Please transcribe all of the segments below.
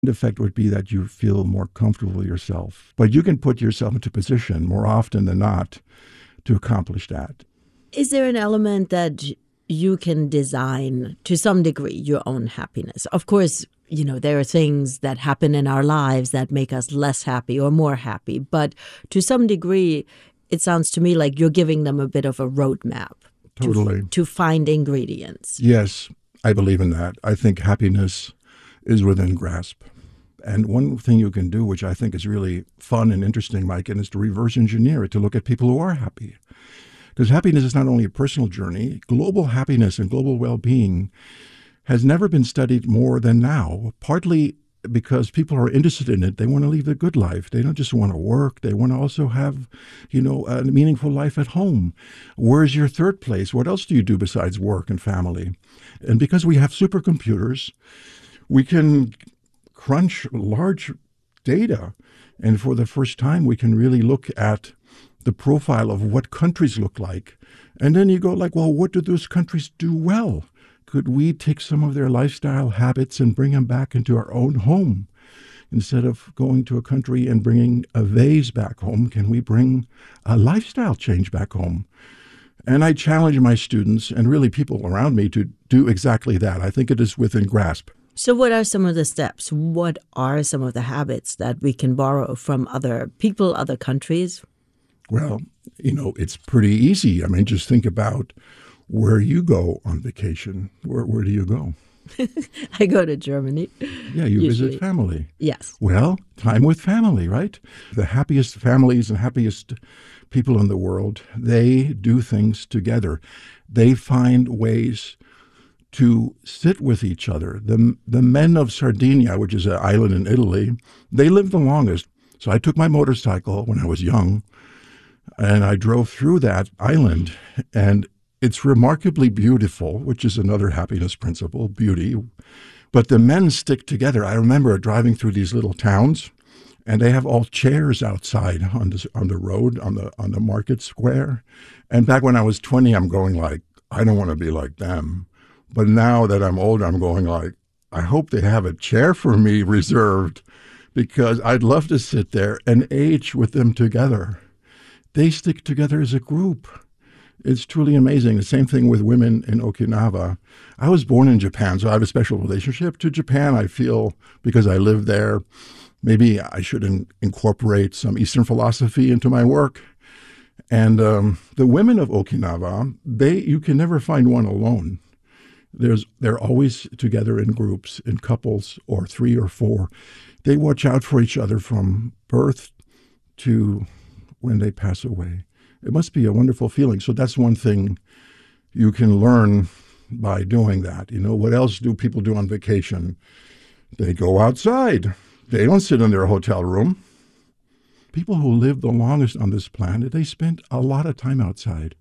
The effect would be that you feel more comfortable with yourself. But you can put yourself into position more often than not to accomplish that. Is there an element that you can design to some degree your own happiness? Of course, there are things that happen in our lives that make us less happy or more happy. But to some degree, it sounds to me like you're giving them a bit of a roadmap. Totally. To find ingredients. Yes, I believe in that. I think happiness is within grasp. And one thing you can do, which I think is really fun and interesting, Mike, is to reverse engineer it, to look at people who are happy. Because happiness is not only a personal journey, global happiness and global well-being has never been studied more than now, partly because people are interested in it. They want to live a good life. They don't just want to work. They want to also have, a meaningful life at home. Where's your third place? What else do you do besides work and family? And because we have supercomputers, we can crunch large data. And for the first time, we can really look at the profile of what countries look like. And then you go like, well, what do those countries do well? Could we take some of their lifestyle habits and bring them back into our own home? Instead of going to a country and bringing a vase back home, can we bring a lifestyle change back home? And I challenge my students and really people around me to do exactly that. I think it is within grasp. So what are some of the steps? What are some of the habits that we can borrow from other people, other countries? Well, it's pretty easy. I mean, just think about where you go on vacation. Where do you go? I go to Germany. Yeah, you visit family. Yes. Well, time with family, right? The happiest families and happiest people in the world, they do things together. They find ways to sit with each other. The men of Sardinia, which is an island in Italy, they live the longest. So I took my motorcycle when I was young, and I drove through that island, and it's remarkably beautiful, which is another happiness principle, beauty. But the men stick together. I remember driving through these little towns, and they have all chairs outside on the road, on the market square. And back when I was 20, I'm going like, I don't want to be like them. But now that I'm older, I'm going like, I hope they have a chair for me reserved, because I'd love to sit there and age with them together. They stick together as a group. It's truly amazing. The same thing with women in Okinawa. I was born in Japan, so I have a special relationship to Japan. I feel because I live there, maybe I should incorporate some Eastern philosophy into my work. And the women of Okinawa, you can never find one alone. They're always together in groups, in couples, or 3 or 4. They watch out for each other from birth to when they pass away. It must be a wonderful feeling. So that's one thing you can learn by doing that. What else do people do on vacation? They go outside. They don't sit in their hotel room. People who live the longest on this planet, they spend a lot of time outside.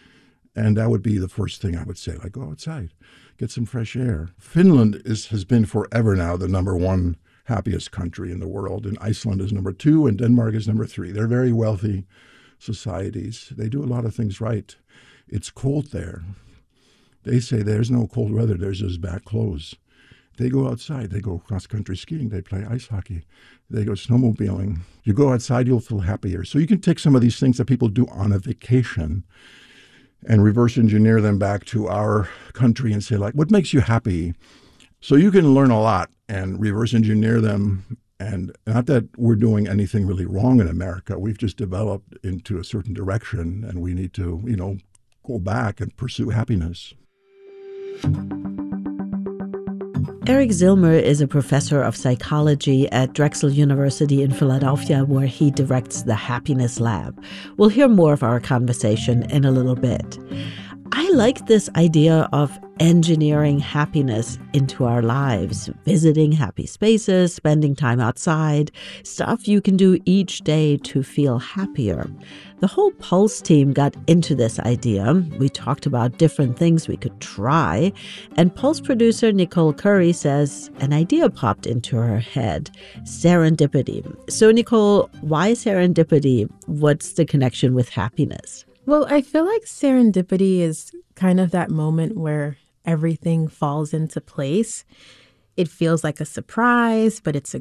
And that would be the first thing I would say, like, go outside, get some fresh air. Finland has been forever now the number 1 happiest country in the world, and Iceland is number 2, and Denmark is number 3. They're very wealthy societies. They do a lot of things right. It's cold there. They say there's no cold weather, there's just bad clothes. They go outside, they go cross-country skiing, they play ice hockey, they go snowmobiling. You go outside, you'll feel happier. So you can take some of these things that people do on a vacation and reverse engineer them back to our country and say, like, what makes you happy? So you can learn a lot and reverse engineer them. And not that we're doing anything really wrong in America. We've just developed into a certain direction, and we need to, go back and pursue happiness. Eric Zillmer is a professor of psychology at Drexel University in Philadelphia, where he directs the Happiness Lab. We'll hear more of our conversation in a little bit. I like this idea of engineering happiness into our lives, visiting happy spaces, spending time outside, stuff you can do each day to feel happier. The whole Pulse team got into this idea. We talked about different things we could try, and Pulse producer Nicole Curry says an idea popped into her head: serendipity. So Nicole, why serendipity? What's the connection with happiness? Well, I feel like serendipity is kind of that moment where everything falls into place. It feels like a surprise, but it's a